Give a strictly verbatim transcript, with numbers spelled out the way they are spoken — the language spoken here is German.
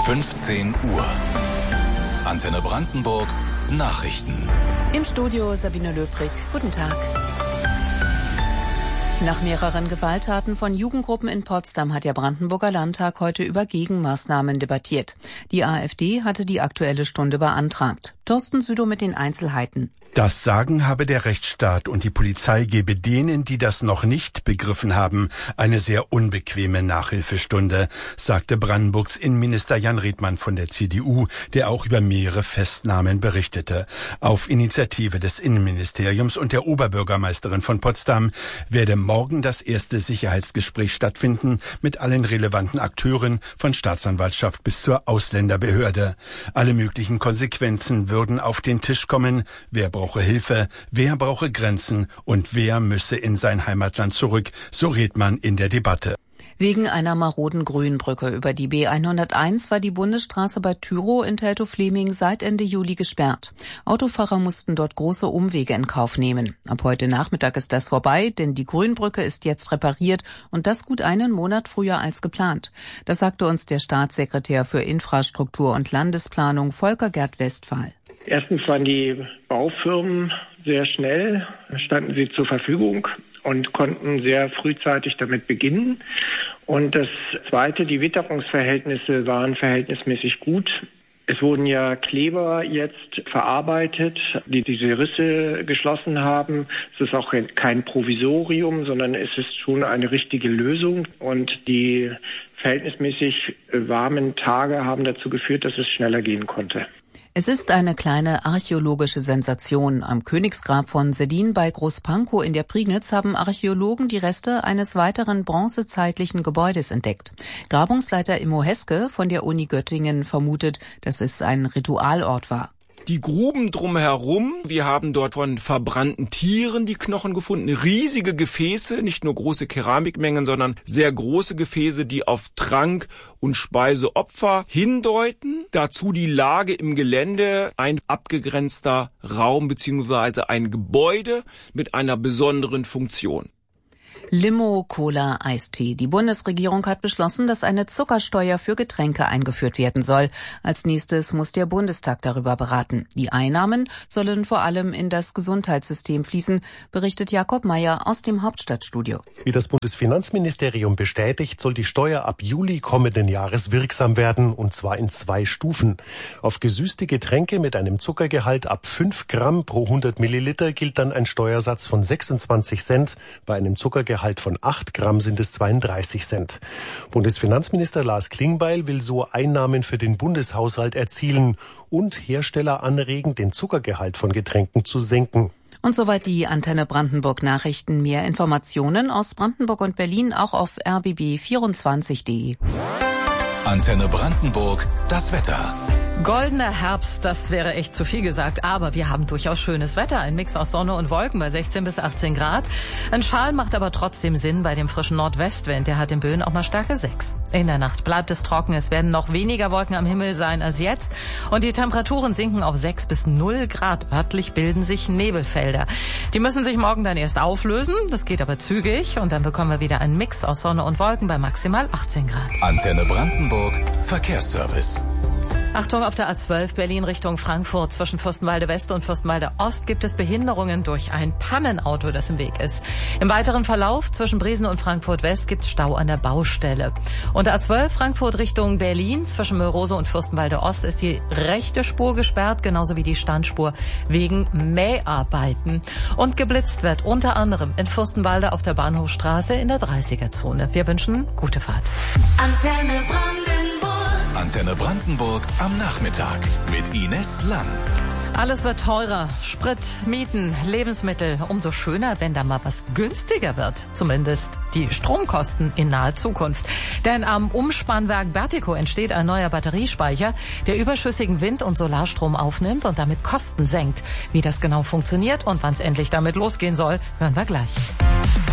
fünfzehn Uhr. Antenne Brandenburg Nachrichten. Im Studio Sabine Löbrig. Guten Tag. Nach mehreren Gewalttaten von Jugendgruppen in Potsdam hat der Brandenburger Landtag heute über Gegenmaßnahmen debattiert. Die AfD hatte die Aktuelle Stunde beantragt. Thorsten Südow mit den Einzelheiten. Das Sagen habe der Rechtsstaat und die Polizei gebe denen, die das noch nicht begriffen haben, eine sehr unbequeme Nachhilfestunde, sagte Brandenburgs Innenminister Jan Redmann von der C D U, der auch über mehrere Festnahmen berichtete. Auf Initiative des Innenministeriums und der Oberbürgermeisterin von Potsdam werde morgen das erste Sicherheitsgespräch stattfinden mit allen relevanten Akteuren von Staatsanwaltschaft bis zur Ausländerbehörde. Alle möglichen Konsequenzen würden auf den Tisch kommen. Wer brauche Hilfe, wer brauche Grenzen und wer müsse in sein Heimatland zurück, so Redmann in der Debatte. Wegen einer maroden Grünbrücke über die B hunderteins war die Bundesstraße bei Tyrow in Teltow-Fleming seit Ende Juli gesperrt. Autofahrer mussten dort große Umwege in Kauf nehmen. Ab heute Nachmittag ist das vorbei, denn die Grünbrücke ist jetzt repariert und das gut einen Monat früher als geplant. Das sagte uns der Staatssekretär für Infrastruktur und Landesplanung Volker Gerd Westphal. Erstens waren die Baufirmen sehr schnell, standen sie zur Verfügung und konnten sehr frühzeitig damit beginnen. Und das Zweite, die Witterungsverhältnisse waren verhältnismäßig gut. Es wurden ja Kleber jetzt verarbeitet, die diese Risse geschlossen haben. Es ist auch kein Provisorium, sondern es ist schon eine richtige Lösung. Und die verhältnismäßig warmen Tage haben dazu geführt, dass es schneller gehen konnte. Es ist eine kleine archäologische Sensation. Am Königsgrab von Seddin bei Großpankow in der Prignitz haben Archäologen die Reste eines weiteren bronzezeitlichen Gebäudes entdeckt. Grabungsleiter Immo Heske von der Uni Göttingen vermutet, dass es ein Ritualort war. Die Gruben drumherum, wir haben dort von verbrannten Tieren die Knochen gefunden, riesige Gefäße, nicht nur große Keramikmengen, sondern sehr große Gefäße, die auf Trank- und Speiseopfer hindeuten. Dazu die Lage im Gelände, ein abgegrenzter Raum bzw. ein Gebäude mit einer besonderen Funktion. Limo, Cola, Eistee. Die Bundesregierung hat beschlossen, dass eine Zuckersteuer für Getränke eingeführt werden soll. Als nächstes muss der Bundestag darüber beraten. Die Einnahmen sollen vor allem in das Gesundheitssystem fließen, berichtet Jakob Meyer aus dem Hauptstadtstudio. Wie das Bundesfinanzministerium bestätigt, soll die Steuer ab Juli kommenden Jahres wirksam werden, und zwar in zwei Stufen. Auf gesüßte Getränke mit einem Zuckergehalt ab fünf Gramm pro hundert Milliliter gilt dann ein Steuersatz von sechsundzwanzig Cent, bei einem Zuckergehalt Gehalt von acht Gramm sind es zweiunddreißig Cent. Bundesfinanzminister Lars Klingbeil will so Einnahmen für den Bundeshaushalt erzielen und Hersteller anregen, den Zuckergehalt von Getränken zu senken. Und soweit die Antenne Brandenburg Nachrichten. Mehr Informationen aus Brandenburg und Berlin auch auf r b b vierundzwanzig punkt d e. Antenne Brandenburg, das Wetter. Goldener Herbst, das wäre echt zu viel gesagt, aber wir haben durchaus schönes Wetter. Ein Mix aus Sonne und Wolken bei sechzehn bis achtzehn Grad. Ein Schal macht aber trotzdem Sinn bei dem frischen Nordwestwind. Der hat in Böen auch mal Stärke sechs. In der Nacht bleibt es trocken. Es werden noch weniger Wolken am Himmel sein als jetzt. Und die Temperaturen sinken auf sechs bis null Grad. Örtlich bilden sich Nebelfelder. Die müssen sich morgen dann erst auflösen. Das geht aber zügig. Und dann bekommen wir wieder einen Mix aus Sonne und Wolken bei maximal achtzehn Grad. Antenne Brandenburg, Verkehrsservice. Achtung, auf der A zwölf Berlin Richtung Frankfurt zwischen Fürstenwalde West und Fürstenwalde Ost gibt es Behinderungen durch ein Pannenauto, das im Weg ist. Im weiteren Verlauf zwischen Bresen und Frankfurt West gibt es Stau an der Baustelle. Und der A zwölf Frankfurt Richtung Berlin zwischen Mörose und Fürstenwalde Ost ist die rechte Spur gesperrt, genauso wie die Standspur wegen Mäharbeiten. Und geblitzt wird unter anderem in Fürstenwalde auf der Bahnhofstraße in der dreißiger Zone. Wir wünschen gute Fahrt. Antenne Brandenburg. Antenne Brandenburg am Nachmittag mit Ines Lang. Alles wird teurer. Sprit, Mieten, Lebensmittel. Umso schöner, wenn da mal was günstiger wird. Zumindest die Stromkosten in naher Zukunft. Denn am Umspannwerk Bertico entsteht ein neuer Batteriespeicher, der überschüssigen Wind- und Solarstrom aufnimmt und damit Kosten senkt. Wie das genau funktioniert und wann es endlich damit losgehen soll, hören wir gleich.